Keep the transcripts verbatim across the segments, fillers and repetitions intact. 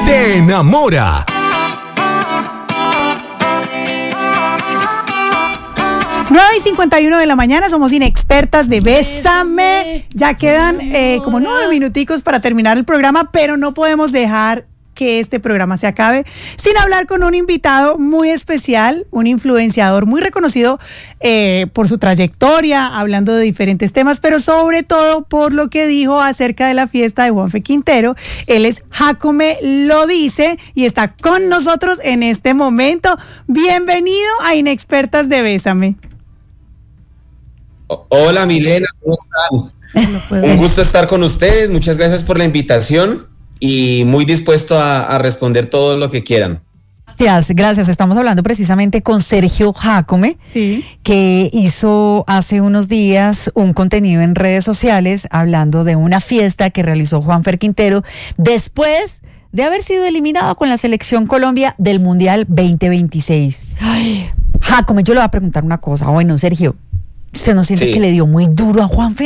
te enamora. nueve y cincuenta y uno de la mañana, somos inexpertas de Bésame. Ya quedan eh, como nueve minuticos para terminar el programa, pero no podemos dejar que este programa se acabe sin hablar con un invitado muy especial, un influenciador muy reconocido eh, por su trayectoria, hablando de diferentes temas, pero sobre todo por lo que dijo acerca de la fiesta de Juanfe Quintero. Él es Jacome Lo Dice y está con nosotros en este momento. Bienvenido a Inexpertas de Bésame. Hola Milena, ¿cómo están? Un gusto estar con ustedes, muchas gracias por la invitación y muy dispuesto a, a responder todo lo que quieran. Gracias, gracias. Estamos hablando precisamente con Sergio Jacome, sí, que hizo hace unos días un contenido en redes sociales hablando de una fiesta que realizó Juanfer Quintero después de haber sido eliminado con la selección Colombia del Mundial veinte veintiséis. Ay, Jacome, yo le voy a preguntar una cosa. Bueno, Sergio, ¿usted no siente sí. que le dio muy duro a Juanfer?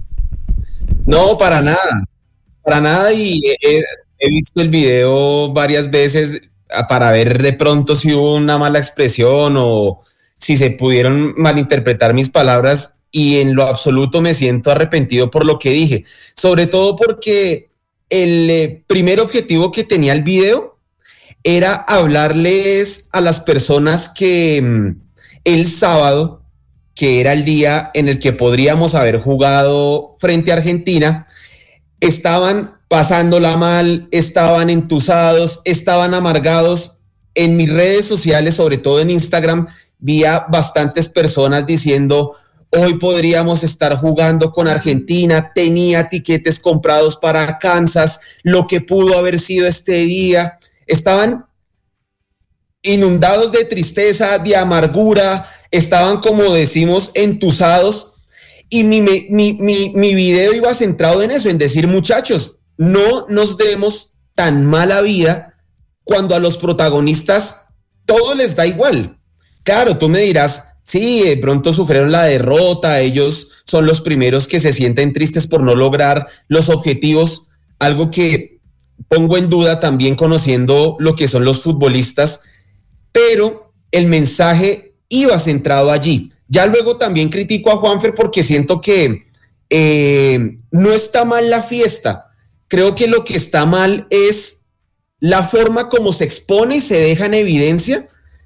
No, para nada, para nada, y he, he visto el video varias veces para ver de pronto si hubo una mala expresión o si se pudieron malinterpretar mis palabras, y en lo absoluto me siento arrepentido por lo que dije, sobre todo porque el eh, primer objetivo que tenía el video era hablarles a las personas que mm, el sábado, que era el día en el que podríamos haber jugado frente a Argentina, estaban pasándola mal, estaban entusados, estaban amargados. En mis redes sociales, sobre todo en Instagram, vi a bastantes personas diciendo: hoy podríamos estar jugando con Argentina, tenía tiquetes comprados para Kansas, lo que pudo haber sido este día. Estaban inundados de tristeza, de amargura, estaban, como decimos, entusados, y mi, mi, mi, mi video iba centrado en eso, en decir: muchachos, no nos demos tan mala vida cuando a los protagonistas todo les da igual. Claro, tú me dirás, sí, de pronto sufrieron la derrota, ellos son los primeros que se sienten tristes por no lograr los objetivos, algo que pongo en duda también conociendo lo que son los futbolistas, pero el mensaje iba centrado allí. Ya luego también critico a Juanfer porque siento que eh, no está mal la fiesta. Creo que lo que está mal es la forma como se expone y se deja en evidencia,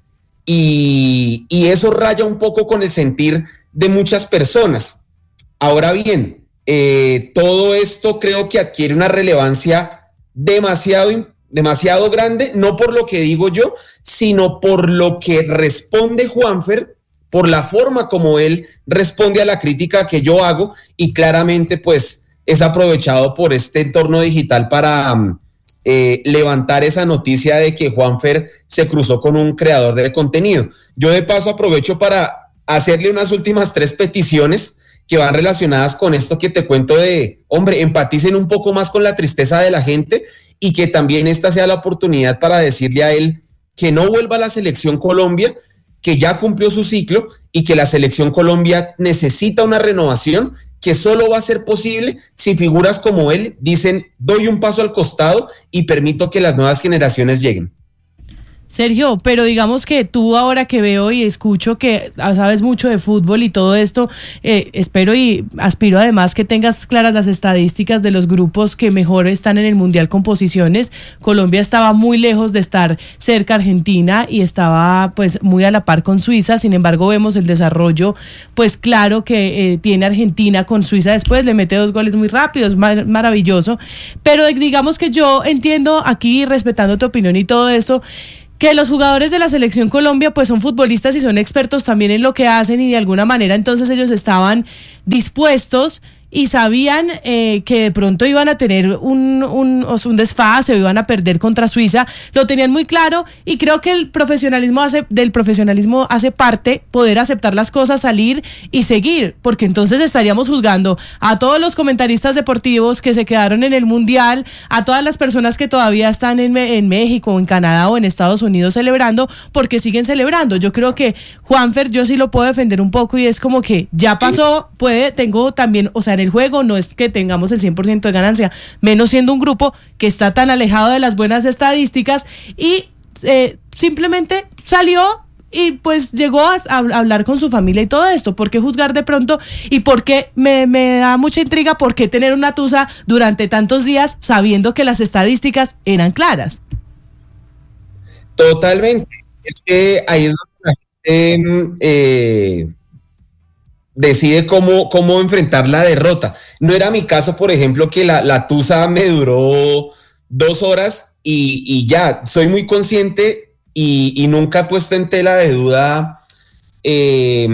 y, y eso raya un poco con el sentir de muchas personas. Ahora bien, eh, todo esto creo que adquiere una relevancia demasiado, demasiado grande, no por lo que digo yo, sino por lo que responde Juanfer, por la forma como él responde a la crítica que yo hago, y claramente pues es aprovechado por este entorno digital para eh, levantar esa noticia de que Juanfer se cruzó con un creador de contenido. Yo de paso aprovecho para hacerle unas últimas tres peticiones que van relacionadas con esto que te cuento de, hombre, empaticen un poco más con la tristeza de la gente, y que también esta sea la oportunidad para decirle a él que no vuelva a la selección Colombia, que ya cumplió su ciclo y que la selección Colombia necesita una renovación que solo va a ser posible si figuras como él dicen: doy un paso al costado y permito que las nuevas generaciones lleguen. Sergio, pero digamos que tú, ahora que veo y escucho que sabes mucho de fútbol y todo esto, eh, espero y aspiro además que tengas claras las estadísticas de los grupos que mejor están en el Mundial con posiciones. Colombia estaba muy lejos de estar cerca a Argentina y estaba pues muy a la par con Suiza. Sin embargo, vemos el desarrollo pues claro que eh, tiene Argentina con Suiza. Después le mete dos goles muy rápidos, mar- maravilloso. Pero digamos que yo entiendo aquí, respetando tu opinión y todo esto, que los jugadores de la selección Colombia pues son futbolistas y son expertos también en lo que hacen, y de alguna manera entonces ellos estaban dispuestos y sabían eh, que de pronto iban a tener un, un, un desfase o iban a perder contra Suiza. Lo tenían muy claro, y creo que el profesionalismo hace, del profesionalismo hace parte poder aceptar las cosas, salir y seguir, porque entonces estaríamos juzgando a todos los comentaristas deportivos que se quedaron en el Mundial, a todas las personas que todavía están en, en México, en Canadá o en Estados Unidos celebrando, porque siguen celebrando. Yo creo que Juanfer, yo sí lo puedo defender un poco, y es como que ya pasó, puede, tengo también, o sea, en el juego, no es que tengamos el cien por ciento de ganancia, menos siendo un grupo que está tan alejado de las buenas estadísticas y eh, simplemente salió y pues llegó a, a hablar con su familia y todo esto. ¿Por qué juzgar de pronto? Y por qué me, me da mucha intriga, ¿por qué tener una tusa durante tantos días sabiendo que las estadísticas eran claras? Totalmente. Es que ahí es donde la gente eh, decide cómo, cómo enfrentar la derrota. No era mi caso, por ejemplo, que la, la tusa me duró dos horas y, y ya, soy muy consciente y, y nunca he puesto en tela de duda eh,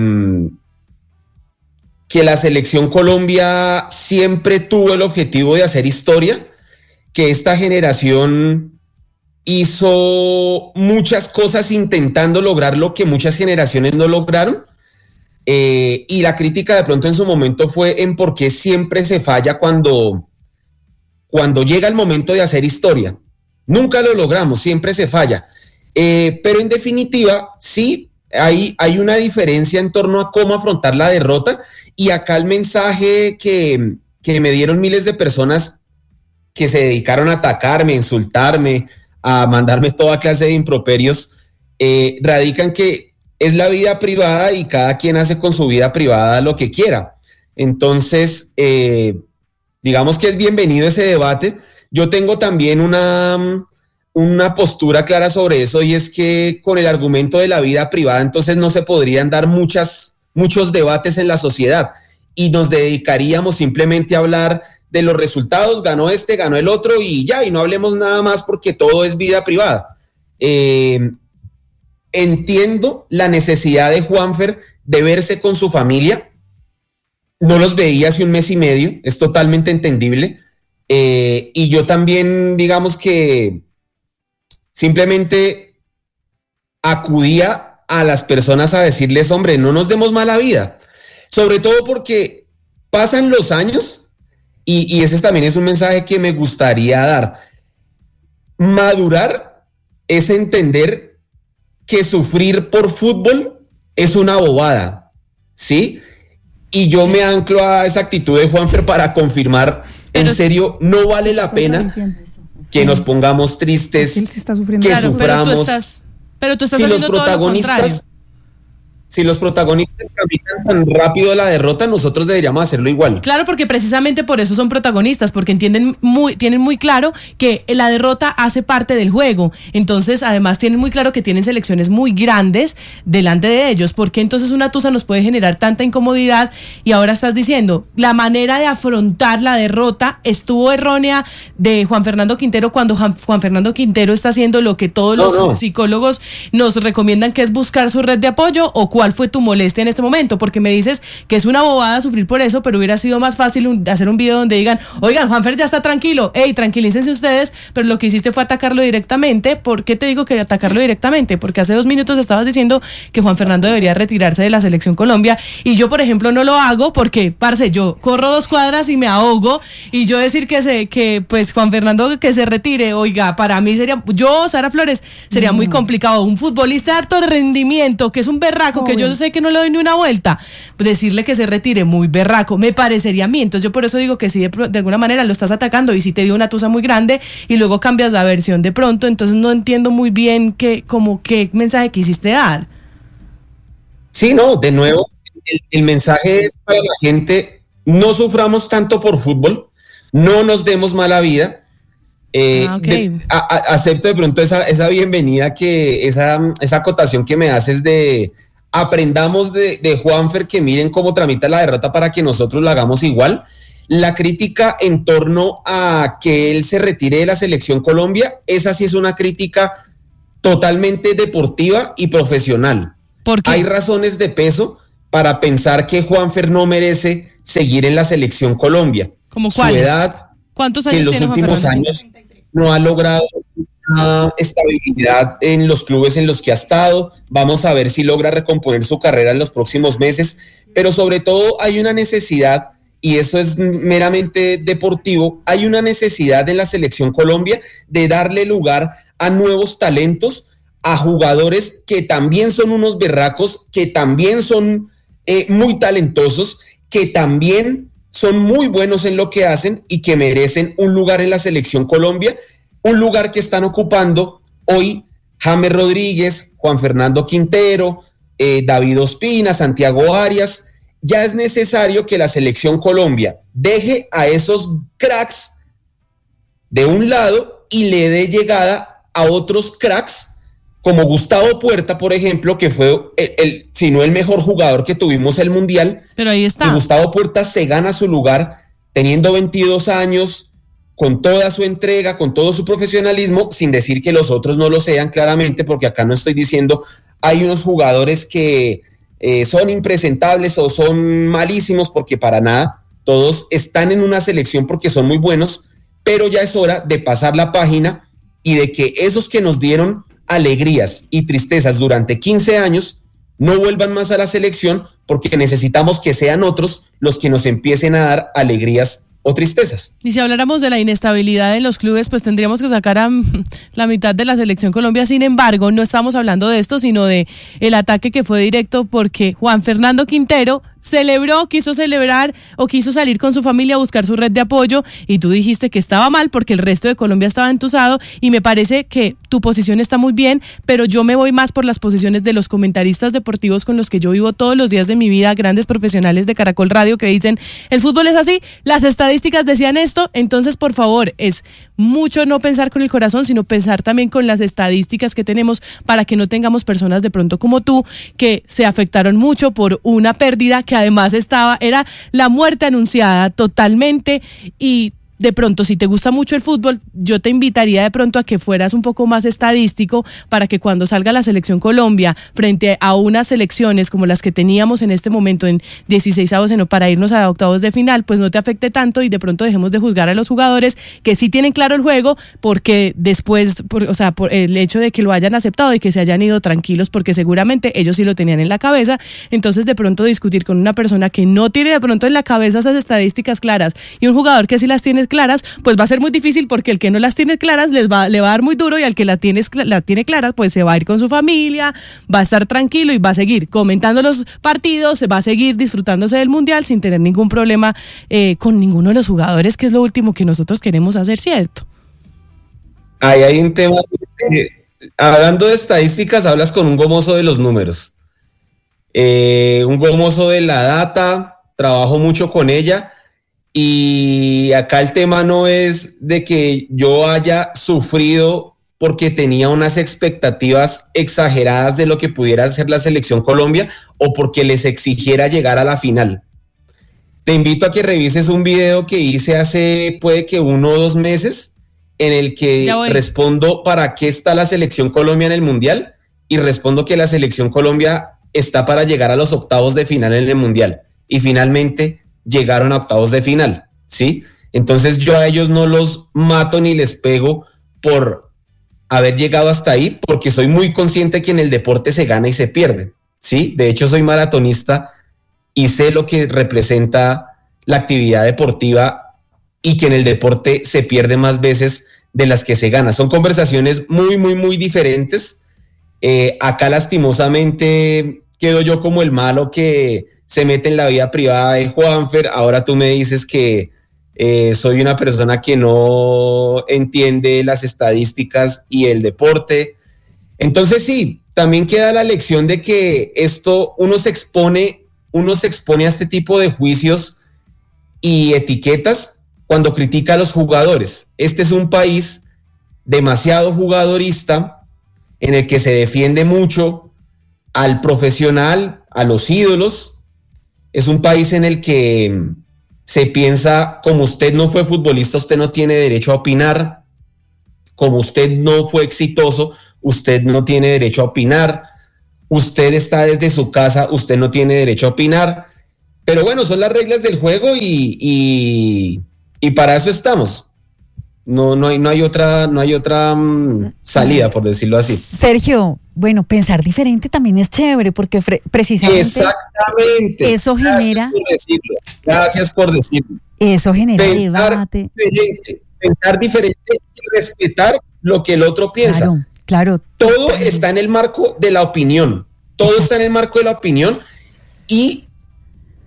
que la selección Colombia siempre tuvo el objetivo de hacer historia, que esta generación hizo muchas cosas intentando lograr lo que muchas generaciones no lograron, eh, y la crítica de pronto en su momento fue en por qué siempre se falla cuando, cuando llega el momento de hacer historia. Nunca lo logramos, siempre se falla. Eh, pero en definitiva, sí, hay, hay una diferencia en torno a cómo afrontar la derrota, y acá el mensaje que, que me dieron miles de personas que se dedicaron a atacarme, a insultarme, a mandarme toda clase de improperios, eh, radican que es la vida privada y cada quien hace con su vida privada lo que quiera. Entonces, eh, digamos que es bienvenido ese debate. Yo tengo también una, una postura clara sobre eso, y es que con el argumento de la vida privada entonces no se podrían dar muchas, muchos debates en la sociedad y nos dedicaríamos simplemente a hablar de los resultados, ganó este, ganó el otro y ya, y no hablemos nada más porque todo es vida privada. Eh, entiendo la necesidad de Juanfer de verse con su familia, no los veía hace un mes y medio, es totalmente entendible, eh, y yo también, digamos que simplemente acudía a las personas a decirles, hombre, no nos demos mala vida, sobre todo porque pasan los años. Y, y ese también es un mensaje que me gustaría dar. Madurar es entender que sufrir por fútbol es una bobada, ¿sí? Y yo me anclo a esa actitud de Juanfer para confirmar, en Pero, serio, no vale la pena que nos pongamos tristes, que claro, suframos. Pero tú estás, pero tú estás si haciendo los protagonistas, todo lo contrario. Si los protagonistas caminan tan rápido la derrota, nosotros deberíamos hacerlo igual. Claro, porque precisamente por eso son protagonistas, porque entienden muy, tienen muy claro que la derrota hace parte del juego. Entonces, además, tienen muy claro que tienen selecciones muy grandes delante de ellos. ¿Por qué entonces una tusa nos puede generar tanta incomodidad? Y ahora estás diciendo, la manera de afrontar la derrota estuvo errónea de Juan Fernando Quintero, cuando Juan, Juan Fernando Quintero está haciendo lo que todos no, los no. psicólogos nos recomiendan, que es buscar su red de apoyo. ¿O cuál fue tu molestia en este momento? Porque me dices que es una bobada sufrir por eso, pero hubiera sido más fácil un, hacer un video donde digan, oigan, Juanfer ya está tranquilo, hey, tranquilícense ustedes, pero lo que hiciste fue atacarlo directamente. ¿Por qué te digo que atacarlo directamente? Porque hace dos minutos estabas diciendo que Juan Fernando debería retirarse de la selección Colombia, y yo, por ejemplo, no lo hago porque, parce, yo corro dos cuadras y me ahogo, y yo decir que se, que pues Juan Fernando que se retire, oiga, para mí sería, yo, Sara Flores, sería mm. muy complicado. Un futbolista de alto rendimiento, que es un berraco, que yo sé que no le doy ni una vuelta, pues decirle que se retire, muy berraco, me parecería a mí. Entonces yo por eso digo que sí, de, de alguna manera lo estás atacando, y si te dio una tusa muy grande y luego cambias la versión de pronto, entonces no entiendo muy bien qué, como qué mensaje quisiste dar. Sí, no, de nuevo, el, el mensaje es para la gente: no suframos tanto por fútbol, no nos demos mala vida. Eh, ah, okay. de, a, a, acepto de pronto esa, esa bienvenida, que esa, esa acotación que me haces de aprendamos de, de Juanfer, que miren cómo tramita la derrota para que nosotros la hagamos igual. La crítica en torno a que él se retire de la selección Colombia, esa sí es una crítica totalmente deportiva y profesional. ¿Por qué? Hay razones de peso para pensar que Juanfer no merece seguir en la selección Colombia. ¿Cómo cuáles? Su edad, ¿cuántos años que en los tiene últimos años no ha logrado una estabilidad en los clubes en los que ha estado. Vamos a ver si logra recomponer su carrera en los próximos meses, pero sobre todo hay una necesidad, y eso es meramente deportivo, hay una necesidad en la selección Colombia de darle lugar a nuevos talentos, a jugadores que también son unos berracos, que también son eh, muy talentosos, que también son muy buenos en lo que hacen y que merecen un lugar en la selección Colombia, un lugar que están ocupando hoy James Rodríguez, Juan Fernando Quintero, eh, David Ospina, Santiago Arias. Ya es necesario que la selección Colombia deje a esos cracks de un lado y le dé llegada a otros cracks como Gustavo Puerta, por ejemplo, que fue el, el si no el mejor jugador que tuvimos el Mundial. Pero ahí está. Y Gustavo Puerta se gana su lugar teniendo veintidós años, con toda su entrega, con todo su profesionalismo, sin decir que los otros no lo sean claramente, porque acá no estoy diciendo hay unos jugadores que eh, son impresentables o son malísimos, porque para nada, todos están en una selección porque son muy buenos, pero ya es hora de pasar la página y de que esos que nos dieron alegrías y tristezas durante quince años no vuelvan más a la selección, porque necesitamos que sean otros los que nos empiecen a dar alegrías o tristezas. Y si habláramos de la inestabilidad en los clubes, pues tendríamos que sacar a la mitad de la selección Colombia. Sin embargo, no estamos hablando de esto, sino de el ataque que fue directo, porque Juan Fernando Quintero celebró, quiso celebrar o quiso salir con su familia a buscar su red de apoyo, y tú dijiste que estaba mal porque el resto de Colombia estaba entusado, y me parece que tu posición está muy bien, pero yo me voy más por las posiciones de los comentaristas deportivos con los que yo vivo todos los días de mi vida, grandes profesionales de Caracol Radio, que dicen, el fútbol es así, las estadísticas decían esto. Entonces, por favor, es mucho no pensar con el corazón, sino pensar también con las estadísticas que tenemos, para que no tengamos personas de pronto como tú, que se afectaron mucho por una pérdida que además estaba, era la muerte anunciada totalmente. Y de pronto, si te gusta mucho el fútbol, yo te invitaría de pronto a que fueras un poco más estadístico, para que cuando salga la selección Colombia frente a unas selecciones como las que teníamos en este momento en dieciseisavos para irnos a octavos de final, pues no te afecte tanto, y de pronto dejemos de juzgar a los jugadores que sí tienen claro el juego, porque después, por, o sea, por el hecho de que lo hayan aceptado y que se hayan ido tranquilos, porque seguramente ellos sí lo tenían en la cabeza. Entonces, de pronto discutir con una persona que no tiene de pronto en la cabeza esas estadísticas claras, y un jugador que sí las tiene claras, pues va a ser muy difícil, porque el que no las tiene claras les va, le va a dar muy duro, y al que la tiene, la tiene claras, pues se va a ir con su familia, va a estar tranquilo y va a seguir comentando los partidos, se va a seguir disfrutándose del Mundial sin tener ningún problema eh, con ninguno de los jugadores, que es lo último que nosotros queremos hacer, ¿cierto? Ahí hay un tema, eh, hablando de estadísticas, hablas con un gomoso de los números, eh, un gomoso de la data, trabajo mucho con ella. Y acá el tema no es de que yo haya sufrido porque tenía unas expectativas exageradas de lo que pudiera hacer la selección Colombia, o porque les exigiera llegar a la final. Te invito a que revises un video que hice hace puede que uno o dos meses, en el que respondo para qué está la selección Colombia en el Mundial, y respondo que la selección Colombia está para llegar a los octavos de final en el Mundial, y finalmente llegaron a octavos de final, ¿sí? Entonces yo a ellos no los mato ni les pego por haber llegado hasta ahí, porque soy muy consciente que en el deporte se gana y se pierde, ¿sí? De hecho, soy maratonista y sé lo que representa la actividad deportiva, y que en el deporte se pierde más veces de las que se gana. Son conversaciones muy, muy, muy diferentes. Eh, acá lastimosamente quedo yo como el malo que se mete en la vida privada de Juanfer. Ahora tú me dices que eh, soy una persona que no entiende las estadísticas y el deporte. Entonces sí, también queda la lección de que esto, uno se expone, uno se expone a este tipo de juicios y etiquetas cuando critica a los jugadores. Este es un país demasiado jugadorista, en el que se defiende mucho al profesional, a los ídolos. Es un país en el que se piensa, como usted no fue futbolista, usted no tiene derecho a opinar. Como usted no fue exitoso, usted no tiene derecho a opinar. Usted está desde su casa, usted no tiene derecho a opinar. Pero bueno, son las reglas del juego y, y, y para eso estamos. No, no hay, no hay otra, no hay otra um, salida, por decirlo así. Sergio, bueno, pensar diferente también es chévere, porque fre- precisamente exactamente eso gracias genera. Por decirlo. Gracias por decirlo. Eso genera pensar debate. Diferente, pensar diferente y respetar lo que el otro piensa. Claro, claro. Todo está en el marco de la opinión. Todo está en el marco de la opinión, y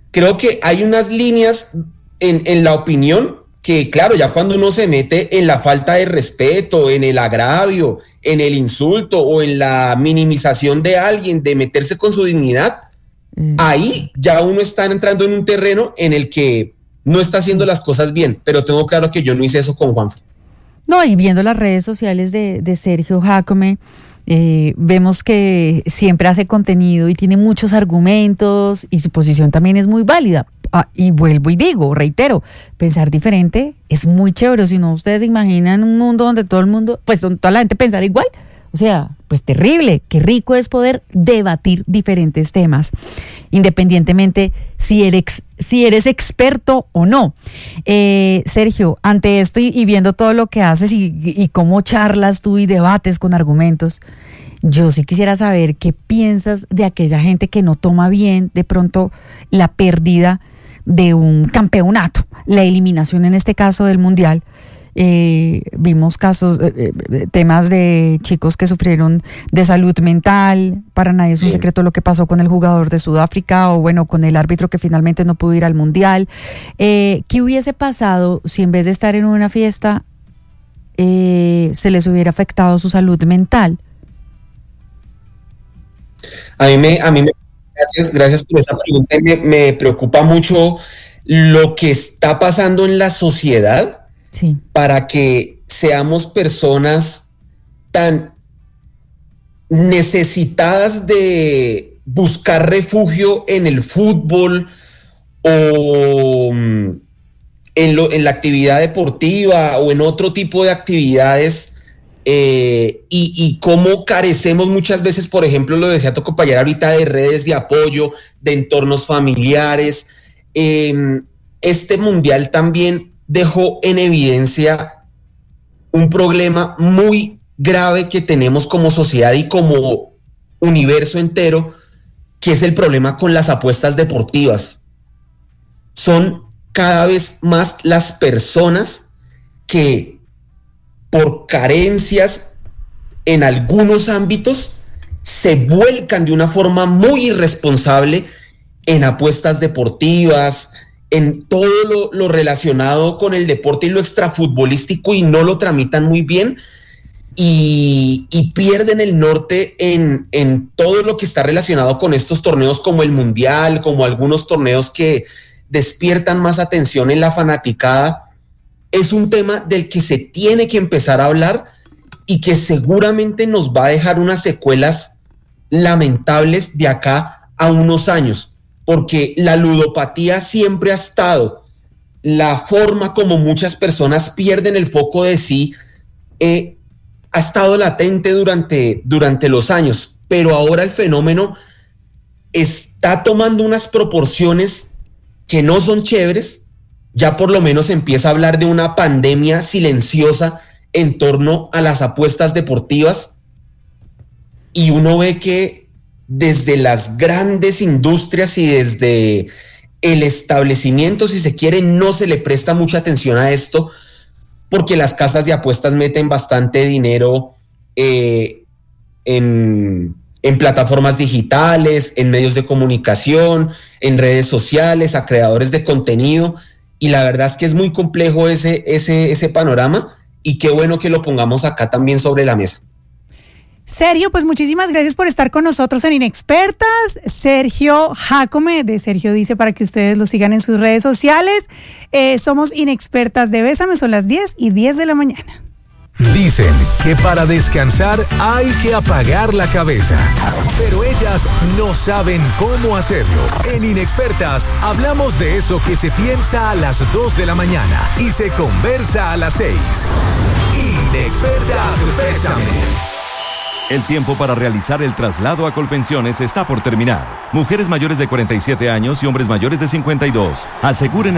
creo que hay unas líneas en, en la opinión que, claro, ya cuando uno se mete en la falta de respeto, en el agravio, en el insulto o en la minimización de alguien, de meterse con su dignidad, mm. ahí ya uno está entrando en un terreno en el que no está haciendo las cosas bien, pero tengo claro que yo no hice eso con Juanfer. No, y viendo las redes sociales de, de Sergio Jacome, eh, vemos que siempre hace contenido y tiene muchos argumentos y su posición también es muy válida. Ah, y vuelvo y digo, reitero, pensar diferente es muy chévere. Si no, ustedes se imaginan un mundo donde todo el mundo, pues donde toda la gente pensara igual. O sea, pues terrible, qué rico es poder debatir diferentes temas, independientemente si eres, si eres experto o no. Eh, Sergio, ante esto y, y viendo todo lo que haces y, y cómo charlas tú y debates con argumentos, yo sí quisiera saber qué piensas de aquella gente que no toma bien de pronto la pérdida de un campeonato, la eliminación en este caso del Mundial. Eh, vimos casos, eh, temas de chicos que sufrieron de salud mental. Para nadie es un sí. secreto lo que pasó con el jugador de Sudáfrica o bueno, con el árbitro que finalmente no pudo ir al Mundial. Eh, ¿Qué hubiese pasado si en vez de estar en una fiesta eh, se les hubiera afectado su salud mental? A mí me, a mí me gracias, gracias por esa pregunta. Me, me preocupa mucho lo que está pasando en la sociedad. Sí. Para que seamos personas tan necesitadas de buscar refugio en el fútbol o en, lo, en la actividad deportiva o en otro tipo de actividades eh, y, y cómo carecemos muchas veces, por ejemplo, lo decía tu compañera ahorita, de redes de apoyo, de entornos familiares. Eh, este mundial también dejó en evidencia un problema muy grave que tenemos como sociedad y como universo entero, que es el problema con las apuestas deportivas. Son cada vez más las personas que por carencias en algunos ámbitos se vuelcan de una forma muy irresponsable en apuestas deportivas, en todo lo, lo relacionado con el deporte y lo extrafutbolístico, y no lo tramitan muy bien y, y pierden el norte en, en todo lo que está relacionado con estos torneos como el Mundial, como algunos torneos que despiertan más atención en la fanaticada. Es un tema del que se tiene que empezar a hablar y que seguramente nos va a dejar unas secuelas lamentables de acá a unos años. Porque la ludopatía siempre ha estado, la forma como muchas personas pierden el foco de sí, eh, ha estado latente durante, durante los años, pero ahora el fenómeno está tomando unas proporciones que no son chéveres. Ya por lo menos empieza a hablar de una pandemia silenciosa en torno a las apuestas deportivas, y uno ve que desde las grandes industrias y desde el establecimiento, si se quiere, no se le presta mucha atención a esto, porque las casas de apuestas meten bastante dinero eh, en, en plataformas digitales, en medios de comunicación, en redes sociales, a creadores de contenido, y la verdad es que es muy complejo ese, ese, ese panorama, y qué bueno que lo pongamos acá también sobre la mesa. Sergio, pues muchísimas gracias por estar con nosotros en Inexpertas. Sergio Jacome, de Sergio Dice, para que ustedes lo sigan en sus redes sociales. Eh, somos Inexpertas de Bésame, son las diez y diez de la mañana. Dicen que para descansar hay que apagar la cabeza, pero ellas no saben cómo hacerlo. En Inexpertas hablamos de eso que se piensa a las dos de la mañana y se conversa a las seis. Inexpertas Bésame. El tiempo para realizar el traslado a Colpensiones está por terminar. Mujeres mayores de cuarenta y siete años y hombres mayores de cincuenta y dos aseguren